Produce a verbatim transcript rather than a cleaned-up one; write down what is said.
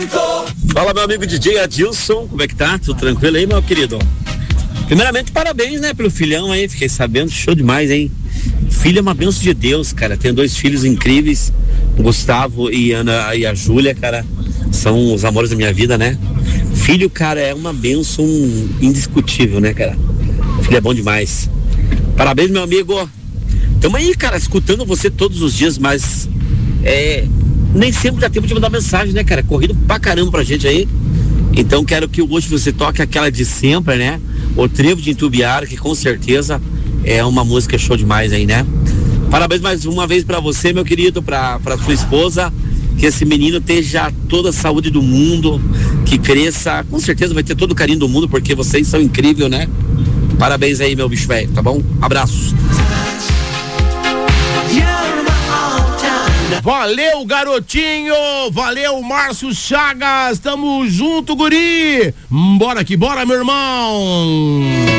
Fala, meu amigo D J Adilson, como é que tá? Tudo tranquilo aí, meu querido? Primeiramente, parabéns, né, pelo filhão aí, fiquei sabendo, show demais, hein? Filho é uma bênção de Deus, cara, tenho dois filhos incríveis, o Gustavo e, Ana, e a Júlia, cara, são os amores da minha vida, né? Filho, cara, é uma bênção indiscutível, né, cara? Filho é bom demais. Parabéns, meu amigo. Tamo aí, cara, escutando você todos os dias, mas é, nem sempre dá tempo de mandar mensagem, né, cara? Corrido pra caramba pra gente aí. Então quero que hoje você toque aquela de sempre, né? O Trevo de Entubiara, que com certeza é uma música show demais aí, né? Parabéns mais uma vez pra você, meu querido, pra, pra sua esposa. Que esse menino esteja toda a saúde do mundo, que cresça, com certeza vai ter todo o carinho do mundo, porque vocês são incríveis, né? Parabéns aí, meu bicho velho, tá bom? Abraços. Valeu, garotinho! Valeu, Márcio Chagas! Tamo junto, guri! Bora que bora, meu irmão!